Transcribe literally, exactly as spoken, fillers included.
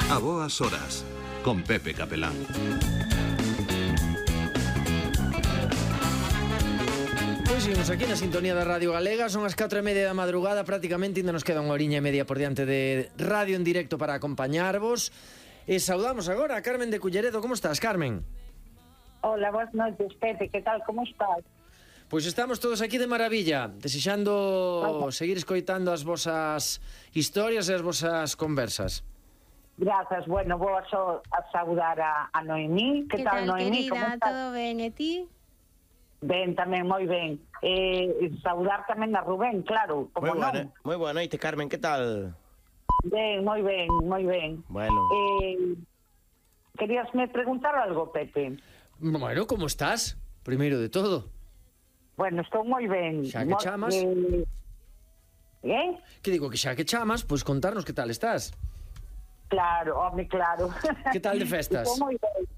A boas horas, con Pepe Capelán. Pois seguimos aquí na sintonía da Radio Galega. Son as catro e media da madrugada. Prácticamente ainda nos queda unha horiña e media por diante de radio en directo para acompañarvos. E saudamos agora a Carmen de Culleredo. Como estás, Carmen? Hola, boas noites, Pepe, que tal, como estás? Pois estamos todos aquí de maravilla, desexando seguir escoitando as vosas historias e as vosas conversas. Grazas, bueno, vou a, so, a saudar a, a Noemí. Que, que tal, tal, Noemí? querida? Todo ben, e ti? Ben, tamén, moi ben. Eh, saudar tamén a Rubén, claro, como moi non. Moi boa noite, Carmen, que tal? Ben, moi ben, moi ben. Bueno. Eh, queríasme preguntar algo, Pepe? Bueno, como estás? Primeiro de todo. Bueno, estou moi ben. Xa que chamas. Eh, eh? Que digo que xa que chamas, pois contarnos que tal estás. Claro, home, claro. Que tal de festas? Estou moi ben.